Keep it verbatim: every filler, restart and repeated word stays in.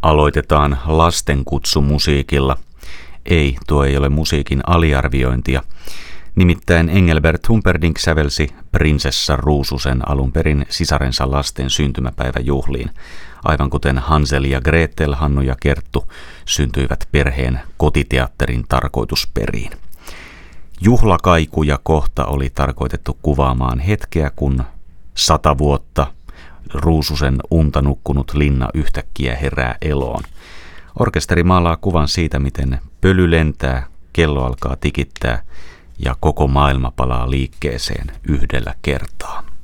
Aloitetaan lastenkutsumusiikilla. Ei, tuo ei ole musiikin aliarviointia. Nimittäin Engelbert Humperdinck sävelsi prinsessa Ruususen alun perin sisarensa lasten syntymäpäiväjuhliin, aivan kuten Hansel ja Gretel, Hannu ja Kerttu syntyivät perheen kotiteatterin tarkoitusperiin. Juhlakaiku ja kohta oli tarkoitettu kuvaamaan hetkeä, kun sata vuotta Ruususen unta nukkunut linna yhtäkkiä herää eloon. Orkesteri maalaa kuvan siitä, miten pöly lentää, kello alkaa tikittää ja koko maailma palaa liikkeeseen yhdellä kertaa.